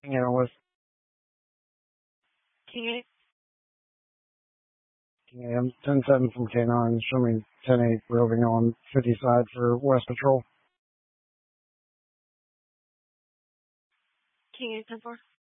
With King 8. 10-7 from K9, show me 10-8 roving on 50 side for West Patrol. King 8, 10-4.